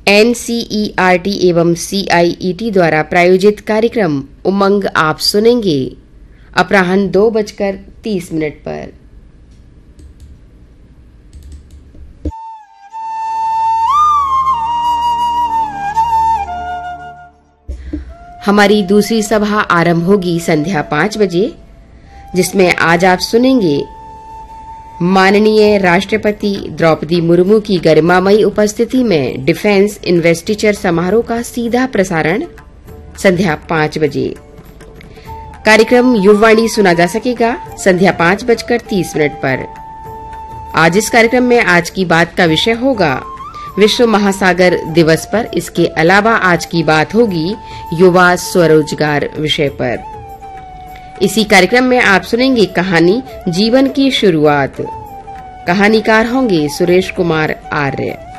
NCERT एवं CIET द्वारा प्रायोजित कार्यक्रम उमंग आप सुनेंगे अपराह्न 2:30 पर। हमारी दूसरी सभा आरंभ होगी संध्या 5 बजे, जिसमें आज आप सुनेंगे माननीय राष्ट्रपति द्रौपदी मुर्मू की गरिमामयी उपस्थिति में डिफेंस इन्वेस्टिचर समारोह का सीधा प्रसारण संध्या 5 बजे। कार्यक्रम युववाणी सुना जा सकेगा संध्या 5:30 पर। आज इस कार्यक्रम में आज की बात का विषय होगा विश्व महासागर दिवस पर। इसके अलावा आज की बात होगी युवा स्वरोजगार विषय पर। इसी कार्यक्रम में आप सुनेंगे कहानी जीवन की शुरुआत। कहानीकार होंगे सुरेश कुमार आर्य।